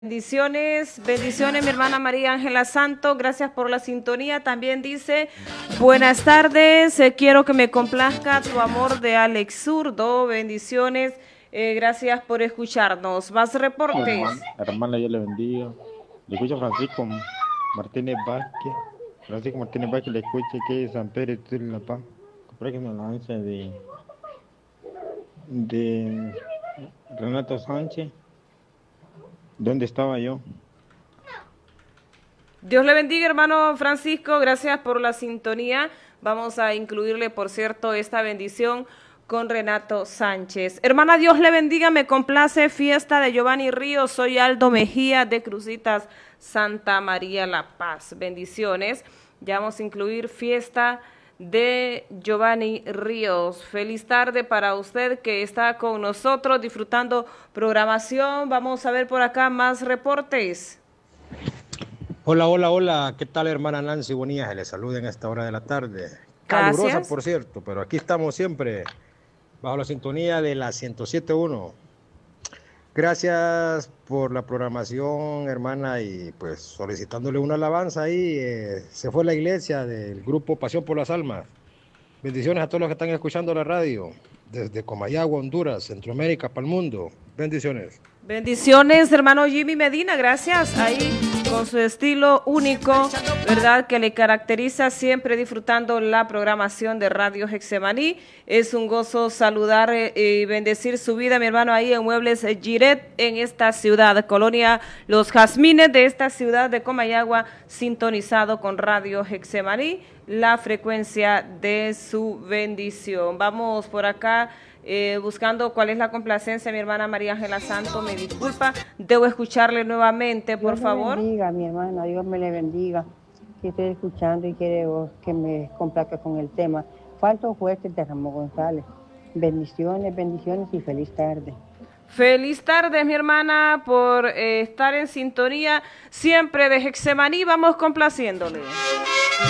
Bendiciones, bendiciones mi hermana María Ángela Santo, gracias por la sintonía. También dice, buenas tardes, quiero que me complazca tu amor de Alex Zurdo, bendiciones, gracias por escucharnos. Más reportes. Hermana, yo le bendiga. Le escucha Francisco Martínez Vázquez. Francisco Martínez Vázquez le escucha que es San Pedro de La Paz. Compré que me lance de Renato Sánchez. ¿Dónde estaba yo? Dios le bendiga, hermano Francisco, gracias por la sintonía. Vamos a incluirle, por cierto, esta bendición con Renato Sánchez. Hermana, Dios le bendiga, me complace fiesta de Giovanni Ríos, soy Aldo Mejía de Cruzitas, Santa María La Paz. Bendiciones, ya vamos a incluir fiesta de Giovanni Ríos. Feliz tarde para usted que está con nosotros disfrutando programación. Vamos a ver por acá más reportes. Hola, hola, hola. ¿Qué tal, hermana Nancy Bonilla? Se les saluda en esta hora de la tarde. Calurosa, Gracias. por cierto, pero aquí estamos siempre bajo la sintonía de la 107.1. Gracias por la programación, hermana, y pues solicitándole una alabanza ahí. Se fue la iglesia del grupo Pasión por las Almas. Bendiciones a todos los que están escuchando la radio desde Comayagua, Honduras, Centroamérica, para el mundo. Bendiciones. Bendiciones, hermano Jimmy Medina, gracias. Ahí con su estilo único, ¿verdad? Que le caracteriza, siempre disfrutando la programación de Radio Getsemaní. Es un gozo saludar y bendecir su vida, mi hermano, ahí en Muebles Giret, en esta ciudad, Colonia Los Jazmines de esta ciudad de Comayagua, sintonizado con Radio Getsemaní, la frecuencia de su bendición. Vamos por acá. Buscando cuál es la complacencia, mi hermana María Ángela Santo, me disculpa, debo escucharle nuevamente, por favor. Dios me bendiga, mi hermana, Dios me le bendiga, que estoy escuchando y quiere que me complazca con el tema. Falto fuerte de Ramón González. Bendiciones, bendiciones y feliz tarde. Feliz tarde, mi hermana, por estar en sintonía siempre de Getsemaní, vamos complaciéndole.